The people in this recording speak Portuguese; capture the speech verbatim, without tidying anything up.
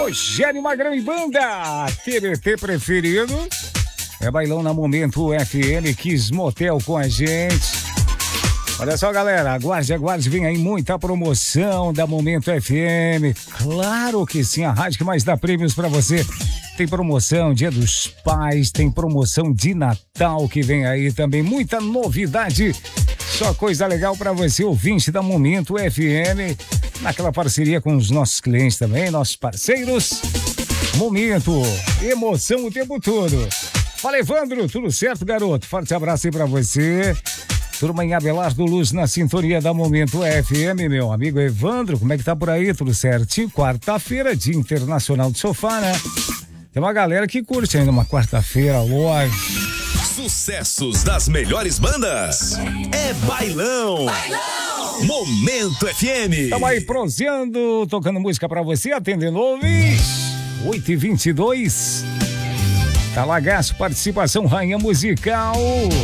Rogério Magrão e Banda, T B T preferido. É bailão na Momento F M, Kiss Motel com a gente. Olha só, galera, aguarde, aguarde, vem aí muita promoção da Momento F M. Claro que sim, a rádio que mais dá prêmios pra você. Tem promoção Dia dos Pais, tem promoção de Natal que vem aí também, muita novidade. Só coisa legal pra você, ouvinte da Momento F M, naquela parceria com os nossos clientes também, nossos parceiros. Momento, emoção o tempo todo. Fala, Evandro, tudo certo, garoto? Forte abraço aí pra você. Turma em Abelardo Luz na sintonia da Momento F M, meu amigo Evandro, como é que tá por aí? Tudo certinho? Quarta-feira, Dia Internacional do Sofá, né? Tem uma galera que curte ainda uma quarta-feira, lógico. Sucessos das melhores bandas. É bailão. Bailão. Momento F M. Tamo aí proseando, tocando música pra você, atendendo ouvintes. oito e vinte e dois. Talagaço, participação Rainha Musical.